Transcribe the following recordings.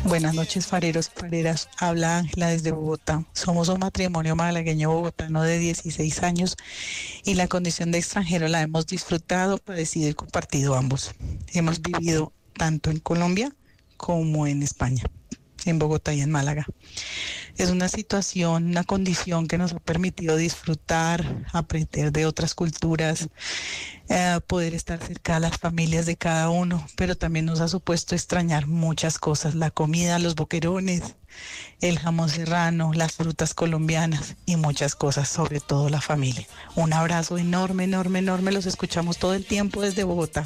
Buenas noches, fareros y fareras. Habla Ángela desde Bogotá. Somos un matrimonio malagueño bogotano de 16 años y la condición de extranjero la hemos disfrutado, padecido y compartido ambos. Hemos vivido tanto en Colombia como en España, en Bogotá y en Málaga. Es una situación, una condición que nos ha permitido disfrutar, aprender de otras culturas, poder estar cerca de las familias de cada uno, pero también nos ha supuesto extrañar muchas cosas: la comida, los boquerones, el jamón serrano, las frutas colombianas y muchas cosas, sobre todo la familia. Un abrazo enorme, enorme, enorme. Los escuchamos todo el tiempo desde Bogotá.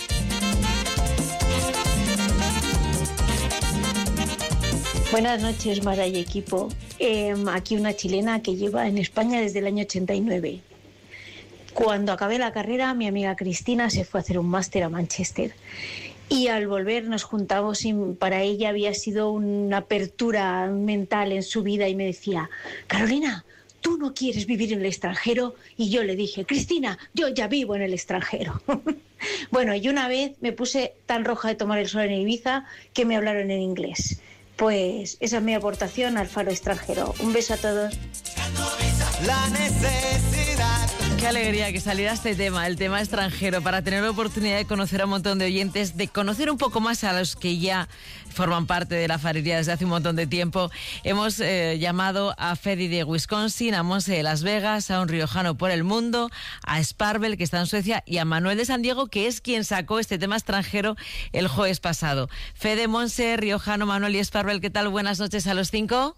Buenas noches, Mara y equipo. Aquí una chilena que lleva en España desde el año 89. Cuando acabé la carrera, mi amiga Cristina se fue a hacer un máster a Manchester. Y al volver nos juntamos y para ella había sido una apertura mental en su vida y me decía: Carolina, ¿tú no quieres vivir en el extranjero? Y yo le dije: Cristina, yo ya vivo en el extranjero. Bueno, y una vez me puse tan roja de tomar el sol en Ibiza que me hablaron en inglés. Pues esa es mi aportación al Faro Extranjero. Un beso a todos. La necesidad. Qué alegría que saliera este tema, el tema extranjero, para tener la oportunidad de conocer a un montón de oyentes, de conocer un poco más a los que ya forman parte de la farería desde hace un montón de tiempo. Hemos llamado a Fede de Wisconsin, a Monse de Las Vegas, a un riojano por el mundo, a Sparvel, que está en Suecia, y a Manuel de San Diego, que es quien sacó este tema extranjero el jueves pasado. Fede, Monse, riojano, Manuel y Sparvel, ¿qué tal? Buenas noches a los 5.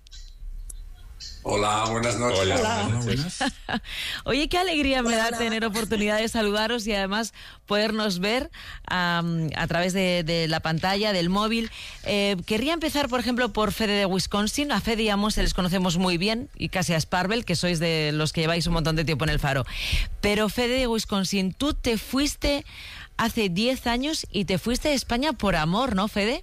Hola, buenas noches. Hola. Buenas. Oye, qué alegría me da tener oportunidad de saludaros y además podernos ver a través de la pantalla, del móvil. Querría empezar, por ejemplo, por Fede de Wisconsin. A Fede y a Monse les conocemos muy bien, y casi a Sparvel, que sois de los que lleváis un montón de tiempo en el Faro. Pero Fede de Wisconsin, tú te fuiste hace 10 años y te fuiste de España por amor, ¿no, Fede?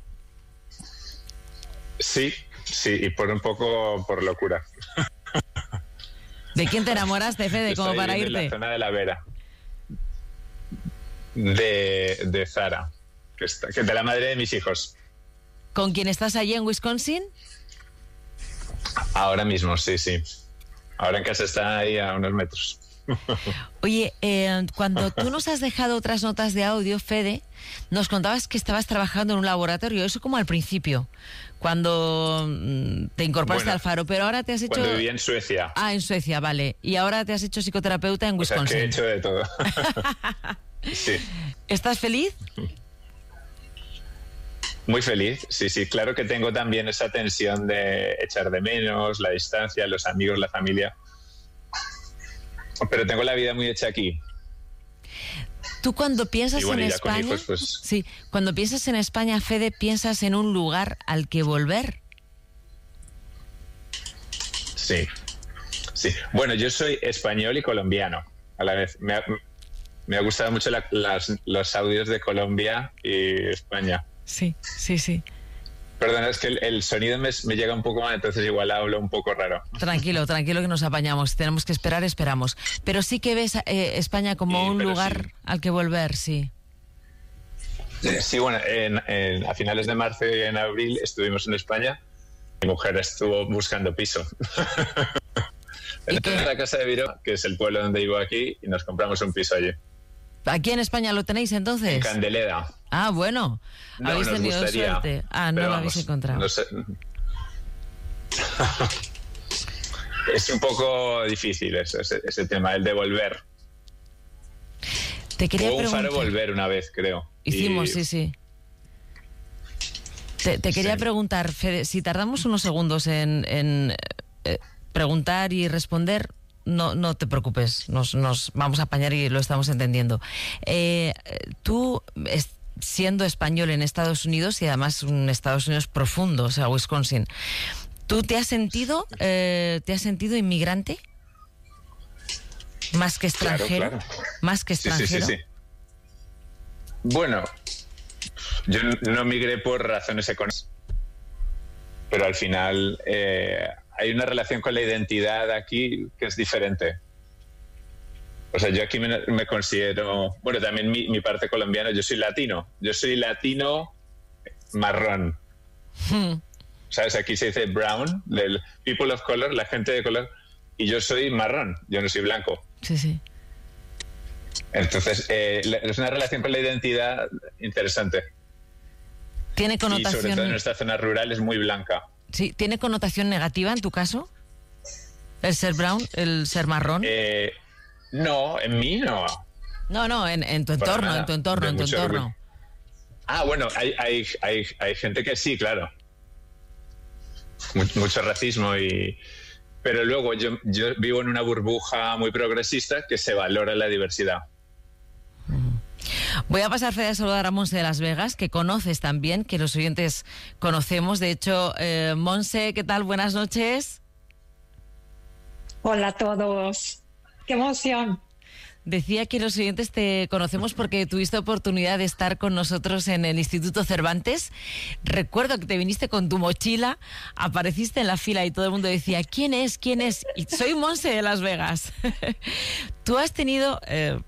Sí, y por un poco por locura. ¿De quién te enamoraste, Fede, como para irte? En la zona de La Vera. De Zara, que es de la madre de mis hijos. ¿Con quién estás allí en Wisconsin? Ahora mismo, sí. Ahora en casa está ahí a unos metros. Oye, cuando tú nos has dejado otras notas de audio, Fede, nos contabas que estabas trabajando en un laboratorio, eso como al principio, cuando te incorporaste al Faro, pero ahora te has hecho... Cuando vivía en Suecia. Ah, en Suecia, vale. Y ahora te has hecho psicoterapeuta en Wisconsin. O sea, que he hecho de todo. Sí. ¿Estás feliz? Muy feliz, sí. Claro que tengo también esa tensión de echar de menos, la distancia, los amigos, la familia. Pero tengo la vida muy hecha aquí. Tú cuando piensas en España, hijos, pues... sí, cuando piensas en España, Fede, piensas en un lugar al que volver. Sí. Bueno, yo soy español y colombiano a la vez. Me ha gustado mucho los audios de Colombia y España. Sí. Perdona, es que el sonido me llega un poco mal, entonces igual hablo un poco raro. Tranquilo que nos apañamos. Tenemos que esperar, esperamos. Pero sí que ves España como un lugar al que volver, sí. Sí, bueno, a finales de marzo y en abril estuvimos en España. Mi mujer estuvo buscando piso. En la casa de Viro, que es el pueblo donde vivo aquí, y nos compramos un piso allí. ¿Aquí en España lo tenéis entonces? En Candeleda. Ah, bueno. No, habéis tenido suerte. Ah, no lo habéis encontrado. No sé. Es un poco difícil ese tema, el de volver. Te quería preguntar. Un Faro volver una vez, creo. Hicimos, sí. Te quería preguntar, Fede, si tardamos unos segundos en preguntar y responder, no te preocupes, nos vamos a apañar y lo estamos entendiendo. Tú, siendo español en Estados Unidos, y además un Estados Unidos profundo, o sea, Wisconsin, ¿tú te has sentido inmigrante? ¿Más que extranjero? Claro. ¿Más que extranjero? Sí. Bueno, yo no migré por razones económicas, pero al final hay una relación con la identidad aquí que es diferente. O sea, yo aquí me considero... Bueno, también mi parte colombiana, yo soy latino marrón. ¿Sabes? Aquí se dice brown, del people of color, la gente de color, y yo soy marrón, yo no soy blanco. Sí, sí. Entonces, es una relación con la identidad interesante. ¿Tiene connotación? Y sobre todo en nuestra zona rural es muy blanca. Sí, ¿tiene connotación negativa en tu caso? ¿El ser brown, el ser marrón? No, en mí no. No, en tu entorno, en tu entorno. Ah, bueno, hay gente que sí, claro. Mucho racismo pero luego yo vivo en una burbuja muy progresista que se valora la diversidad. Voy a pasar, Fede, a saludar a Monse de Las Vegas, que conoces también, que los oyentes conocemos. De hecho, Monse, ¿qué tal? Buenas noches. Hola a todos. ¡Qué emoción! Decía que los oyentes te conocemos porque tuviste oportunidad de estar con nosotros en el Instituto Cervantes. Recuerdo que te viniste con tu mochila, apareciste en la fila y todo el mundo decía, ¿quién es? ¿Quién es? Y soy Monse de Las Vegas. Tú has tenido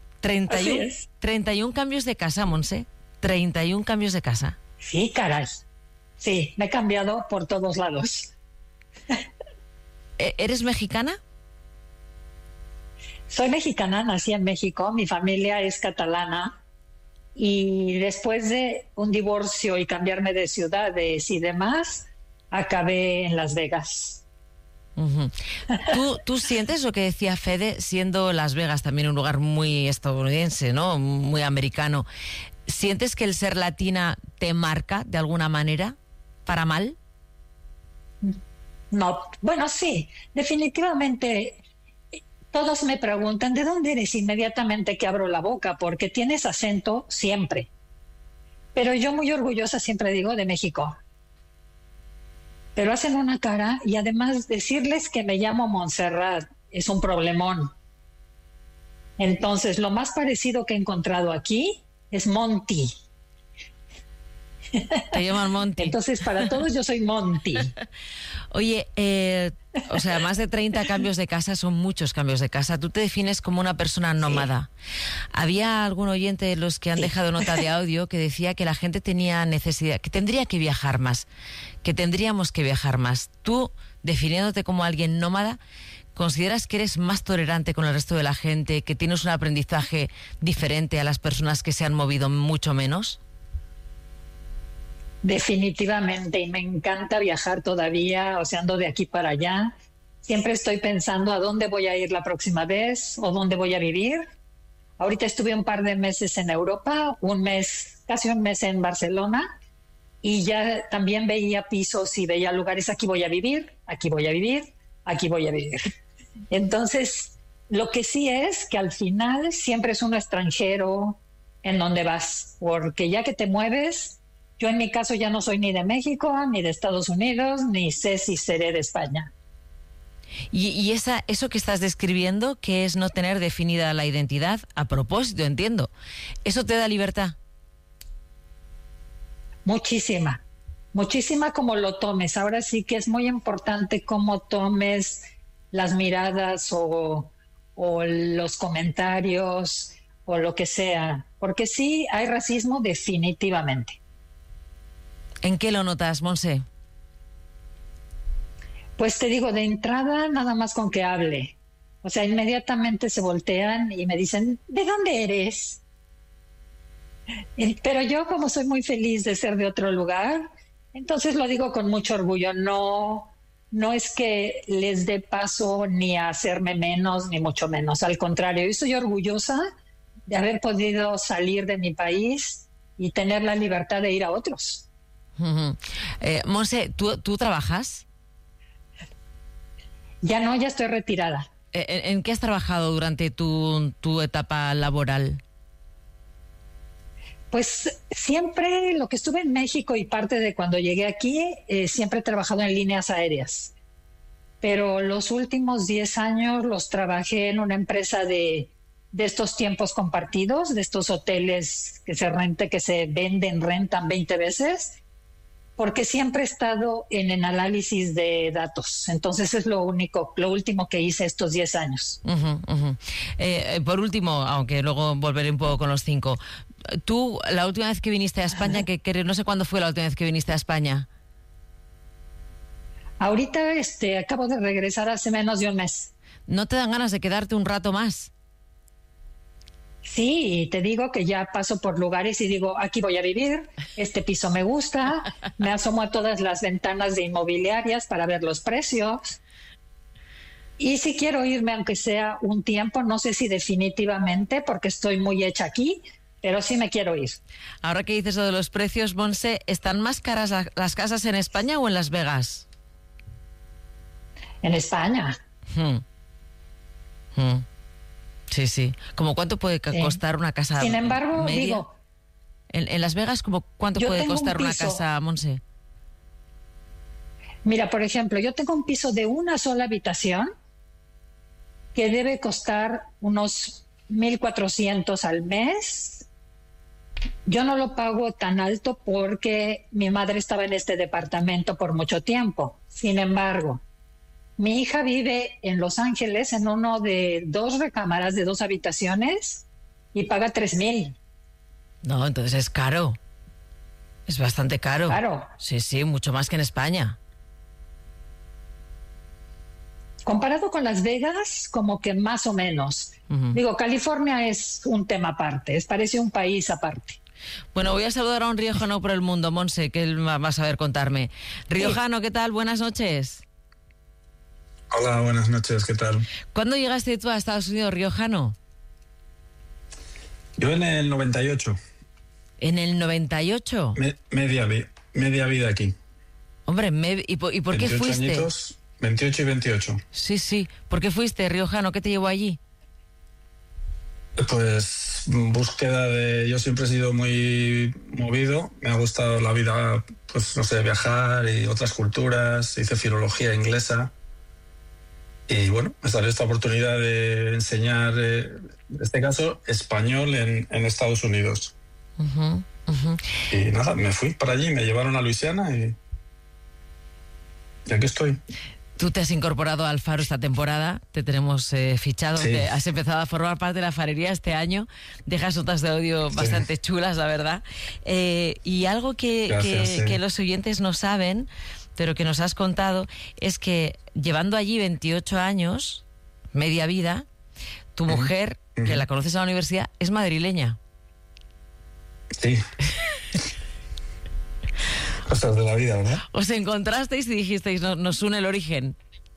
31 cambios de casa, Monse. 31 cambios de casa. Sí, caray. Sí, me he cambiado por todos lados. ¿Eres mexicana? Soy mexicana, nací en México, mi familia es catalana y después de un divorcio y cambiarme de ciudades y demás, acabé en Las Vegas. Uh-huh. ¿Tú sientes lo que decía Fede, siendo Las Vegas también un lugar muy estadounidense, ¿no? Muy americano? ¿Sientes que el ser latina te marca de alguna manera, para mal? No, bueno, sí, definitivamente. Todos me preguntan, ¿de dónde eres? Inmediatamente que abro la boca, porque tienes acento siempre. Pero yo muy orgullosa siempre digo de México. Pero hacen una cara y además decirles que me llamo Montserrat es un problemón. Entonces, lo más parecido que he encontrado aquí es Monty. Te llaman Monty. Entonces, para todos yo soy Monty. Oye, o sea, más de 30 cambios de casa son muchos cambios de casa. Tú te defines como una persona nómada. Sí. Había algún oyente de los que han dejado nota de audio que decía que la gente tenía necesidad, que tendría que viajar más, que tendríamos que viajar más. Tú, definiéndote como alguien nómada, ¿consideras que eres más tolerante con el resto de la gente, que tienes un aprendizaje diferente a las personas que se han movido mucho menos? Definitivamente, y me encanta viajar todavía, o sea, ando de aquí para allá. Siempre estoy pensando a dónde voy a ir la próxima vez o dónde voy a vivir. Ahorita estuve un par de meses en Europa, casi un mes en Barcelona, y ya también veía pisos y veía lugares, aquí voy a vivir, aquí voy a vivir, aquí voy a vivir. Entonces, lo que sí es que al final siempre es un extranjero en donde vas, porque ya que te mueves. Yo en mi caso ya no soy ni de México, ni de Estados Unidos, ni sé si seré de España. Y eso que estás describiendo, que es no tener definida la identidad, a propósito, entiendo, ¿eso te da libertad? Muchísima como lo tomes. Ahora sí que es muy importante cómo tomes las miradas o los comentarios o lo que sea, porque sí hay racismo definitivamente. ¿En qué lo notas, Monse? Pues te digo, de entrada, nada más con que hable. O sea, inmediatamente se voltean y me dicen, ¿de dónde eres? Pero yo, como soy muy feliz de ser de otro lugar, entonces lo digo con mucho orgullo. No es que les dé paso ni a hacerme menos, ni mucho menos. Al contrario, yo estoy orgullosa de haber podido salir de mi país y tener la libertad de ir a otros. Uh-huh. Monse, ¿tú trabajas? Ya no, ya estoy retirada. ¿En qué has trabajado durante tu etapa laboral? Pues siempre lo que estuve en México y parte de cuando llegué aquí, siempre he trabajado en líneas aéreas. Pero los últimos 10 años los trabajé en una empresa de estos tiempos compartidos, de estos hoteles que se rentan 20 veces. Porque siempre he estado en el análisis de datos. Entonces es lo último que hice estos 10 años. Uh-huh, uh-huh. Por último, aunque luego volveré un poco con los 5, tú, la última vez que viniste a España, que no sé cuándo fue la última vez que viniste a España. Ahorita acabo de regresar hace menos de un mes. ¿No te dan ganas de quedarte un rato más? Sí, te digo que ya paso por lugares y digo, aquí voy a vivir, este piso me gusta, me asomo a todas las ventanas de inmobiliarias para ver los precios. Y si quiero irme, aunque sea un tiempo, no sé si definitivamente, porque estoy muy hecha aquí, pero sí me quiero ir. Ahora que dices lo de los precios, Monse, ¿están más caras las casas en España o en Las Vegas? En España. Sí, sí. ¿Cómo cuánto puede costar una casa? Sin embargo, media? digo... En Las Vegas, ¿cómo cuánto puede costar una casa, Monse? Mira, por ejemplo, yo tengo un piso de una sola habitación que debe costar unos 1,400 al mes. Yo no lo pago tan alto porque mi madre estaba en este departamento por mucho tiempo. Sin embargo, mi hija vive en Los Ángeles en uno de 2 recámaras de 2 habitaciones y paga 3,000. No, entonces es caro. Es bastante caro. Claro. Sí, sí, mucho más que en España. Comparado con Las Vegas, como que más o menos. Digo, California es un tema aparte, parece un país aparte. Bueno, voy a saludar a un riojano por el mundo, Monse, que él va a saber contarme. Riojano, ¿qué tal? Buenas noches. Hola, buenas noches, ¿qué tal? ¿Cuándo llegaste tú a Estados Unidos, riojano? Yo en el 98. ¿En el 98? Media vida aquí. Hombre, ¿y por qué fuiste? Añitos, 28 y 28. Sí, sí. ¿Por qué fuiste, riojano? ¿Qué te llevó allí? Pues búsqueda de... Yo siempre he sido muy movido. Me ha gustado la vida, pues no sé, viajar y otras culturas. Hice filología inglesa. Y bueno, me salió esta oportunidad de enseñar, en este caso, español en Estados Unidos. Y nada, me fui para allí, me llevaron a Luisiana y aquí estoy. Tú te has incorporado al Faro esta temporada, te tenemos fichado, Sí. has empezado a formar parte de la farería este año, dejas notas de audio bastante chulas, la verdad. Y algo que los oyentes no saben, pero que nos has contado, es que llevando allí 28 años, media vida, tu mujer, que la conoces en la universidad, es madrileña. Sí. Cosas de la vida, ¿verdad? Os encontrasteis y dijisteis, nos une el origen.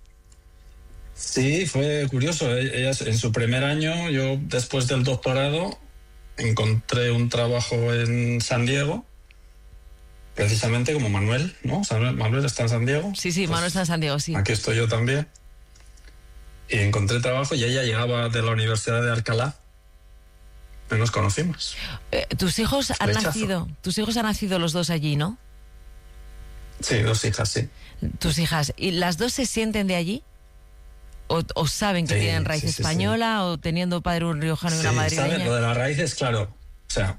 Sí, fue curioso. Ella en su primer año, yo después del doctorado, encontré un trabajo en San Diego, precisamente como Manuel, ¿no? Manuel está en San Diego. Sí, sí, Pues Manuel está en San Diego, sí. Aquí estoy yo también. Y encontré trabajo y ella llegaba de la Universidad de Alcalá. Y nos conocimos. Tus hijos han nacido los dos allí, ¿no? Sí, 2 hijas, sí. Tus hijas. ¿Y las dos se sienten de allí? ¿O saben que Sí, tienen raíz sí, española? sí. ¿O teniendo padre un riojano y una Sí, madrileña? ¿sabes? Lo de las raíces, claro. O sea,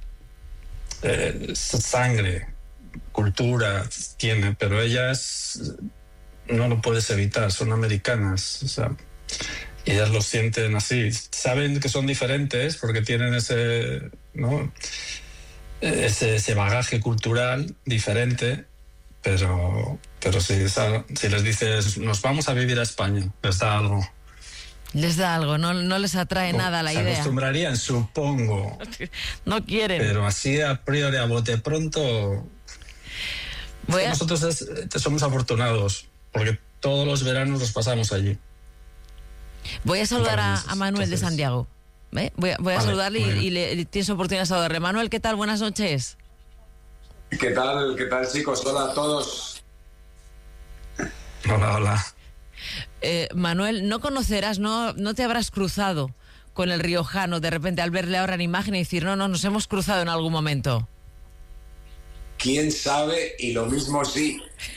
sangre, cultura tiene, pero ellas no lo puedes evitar, son americanas. O sea, y ellas lo sienten así. Saben que son diferentes porque tienen ese, ¿no? ese bagaje cultural diferente, pero si les dices, nos vamos a vivir a España, les da algo. Les da algo, no les atrae nada la Se idea. acostumbrarían, supongo. No quieren. Pero así a priori, a bote pronto... Nosotros somos afortunados, porque todos los veranos los pasamos allí. Voy a saludar a Manuel de Santiago. Voy a saludarle y tienes oportunidad de saludarle. Manuel, ¿qué tal? Buenas noches. ¿Qué tal, chicos? Hola a todos. Hola. Manuel, no conocerás, no te habrás cruzado con el riojano de repente al verle ahora en imagen y decir, no, nos hemos cruzado en algún momento. ¿Quién sabe? Y lo mismo sí.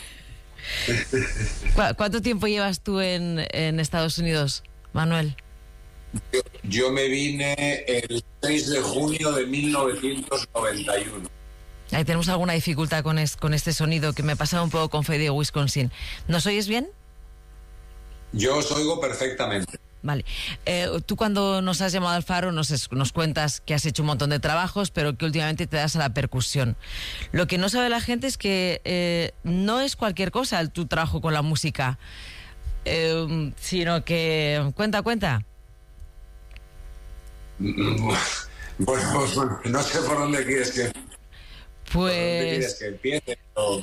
¿Cuánto tiempo llevas tú en Estados Unidos, Manuel? Yo me vine el 6 de junio de 1991. Ahí tenemos alguna dificultad con este sonido que me pasa un poco con Fede de Wisconsin. ¿Nos oyes bien? Yo os oigo perfectamente. Vale. Tú cuando nos has llamado al Faro nos cuentas que has hecho un montón de trabajos, pero que últimamente te das a la percusión. Lo que no sabe la gente es que no es cualquier cosa tu trabajo con la música, sino que... Cuenta. Bueno, no sé por dónde quieres que... Pues... empiece, pero...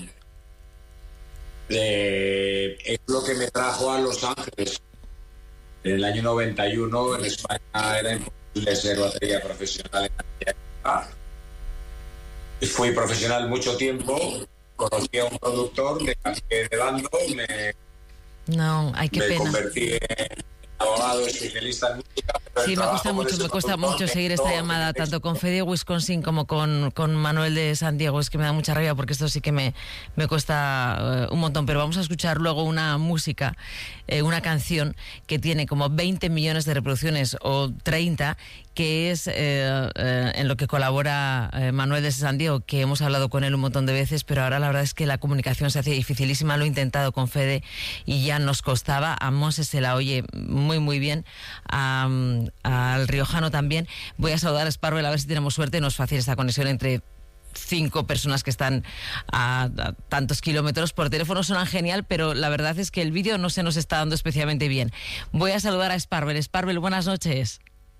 es lo que me trajo a Los Ángeles. En el año 91 en España era imposible ser batería profesional en aquella época. Fui profesional mucho tiempo, conocí a un productor, me cambié de bando, me convertí en abogado especialista en música. Sí, me cuesta mucho seguir esta llamada, tanto con Fede Wisconsin como con Manuel de San Diego. Es que me da mucha rabia porque esto sí que me cuesta un montón. Pero vamos a escuchar luego una música, una canción que tiene como 20 millones de reproducciones o 30, que es en lo que colabora Manuel de San Diego, que hemos hablado con él un montón de veces, pero ahora la verdad es que la comunicación se hace dificilísima. Lo he intentado con Fede y ya nos costaba. A Monse se la oye muy bien, al riojano también. Voy a saludar a Sparvel a ver si tenemos suerte. No es fácil esta conexión entre 5 personas que están a tantos kilómetros. Por teléfono suenan genial, pero la verdad es que el vídeo no se nos está dando especialmente bien. Voy a saludar a Sparvel. Sparvel, buenas noches.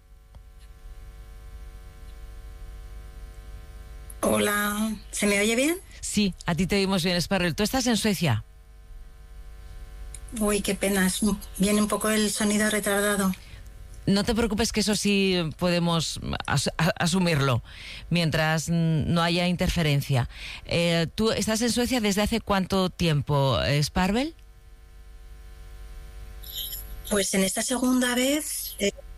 Hola, ¿se me oye bien? Sí, a ti te oímos bien, Sparvel. ¿Tú estás en Suecia? Uy, qué pena, viene un poco el sonido retardado. No te preocupes, que eso sí podemos asumirlo, mientras no haya interferencia. ¿Tú estás en Suecia desde hace cuánto tiempo, Sparvel? Pues en esta segunda vez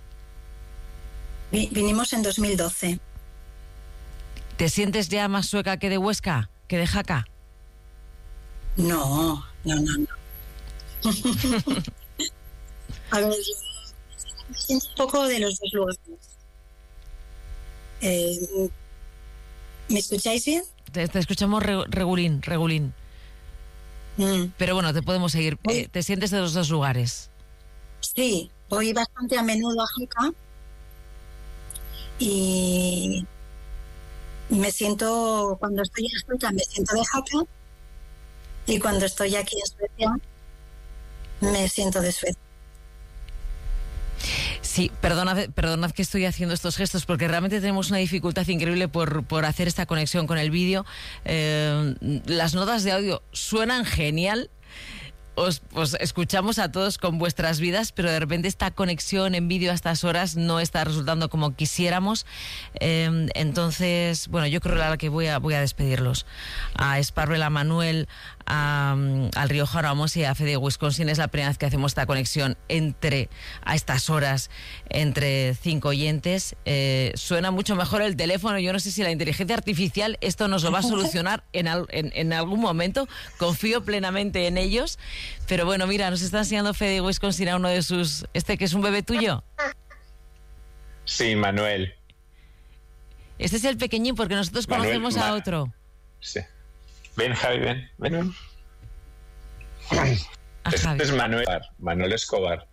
vinimos en 2012. ¿Te sientes ya más sueca que de Huesca, que de Jaca? No. A ver, yo me siento un poco de los dos lugares. ¿Me escucháis bien? Te escuchamos regulín. Pero bueno, te podemos seguir. ¿Te sientes de los dos lugares? Sí, voy bastante a menudo a Jaca y me siento, cuando estoy en Jaca, me siento de Jaca, y cuando estoy aquí en Suecia, me siento de Suecia. Sí, perdonad que estoy haciendo estos gestos porque realmente tenemos una dificultad increíble por hacer esta conexión con el vídeo. Las notas de audio suenan genial. Os escuchamos a todos con vuestras vidas, pero de repente esta conexión en vídeo a estas horas no está resultando como quisiéramos. Entonces, bueno, yo creo que voy a despedirlos. A Sparvel, a Manuel, al riojano, a Monse y a Fede Wisconsin. Es la primera vez que hacemos esta conexión a estas horas entre 5 oyentes. Suena mucho mejor el teléfono. Yo no sé si la inteligencia artificial esto nos lo va a solucionar en algún momento. Confío plenamente en ellos. Pero bueno, mira, nos está enseñando Fede Wisconsin a uno de sus... que es un bebé tuyo. Sí, Manuel. Este es el pequeñín porque nosotros conocemos a otro. Sí. Ven, Javi, ven. Javi. Es Manuel Escobar.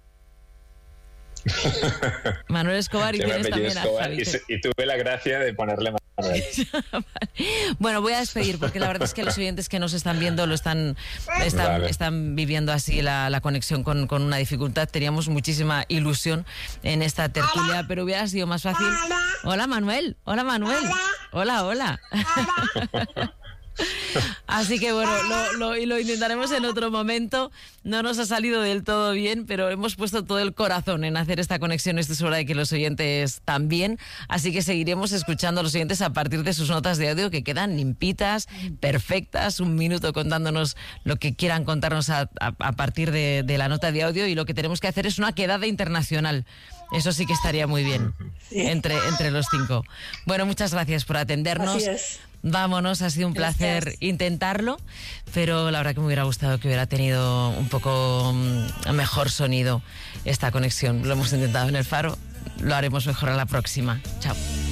Manuel Escobar, y tienes también a Javi. Y tuve la gracia de ponerle Manuel. Bueno, voy a despedir porque la verdad es que los oyentes que nos están viendo están viviendo así la conexión con una dificultad. Teníamos muchísima ilusión en esta tertulia, pero hubiera sido más fácil. Hola, Manuel. Hola. Así que bueno, lo intentaremos en otro momento. No nos ha salido del todo bien, pero hemos puesto todo el corazón en hacer esta conexión. Esto es hora de que los oyentes también. Así que seguiremos escuchando a los oyentes a partir de sus notas de audio, que quedan limpitas, perfectas. 1 minuto contándonos lo que quieran contarnos a partir de la nota de audio. Y lo que tenemos que hacer es una quedada internacional. Eso sí que estaría muy bien, entre los 5. Bueno, muchas gracias por atendernos. Así es. Vámonos, ha sido un placer intentarlo, pero la verdad que me hubiera gustado que hubiera tenido un poco mejor sonido esta conexión. Lo hemos intentado en el Faro, lo haremos mejor a la próxima. Chao.